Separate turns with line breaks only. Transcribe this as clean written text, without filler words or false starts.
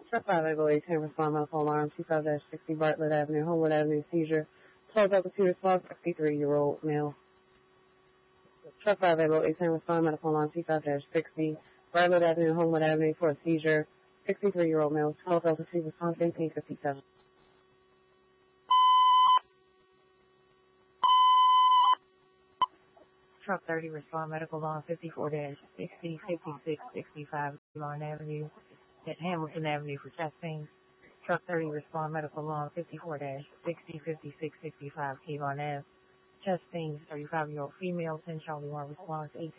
Truck 580 respond medical alarm 25-60 Bartlett Avenue, Homewood Avenue, seizure. 12 Delta 2 response, 63-year-old male. Truck 580 respond medical alarm 25-60 Bartlett Avenue, Homewood Avenue for a seizure. 63-year-old male. 12 Delta 2 response, 1857.
Truck 30 respond medical alarm 54-60 5665 Lawn Avenue at Hamilton Avenue for chest pains. Truck 30 respond medical alarm 54-60 5665 Kevon Ave. Chest pains, 35-year-old female, 10 Charlie 1 response,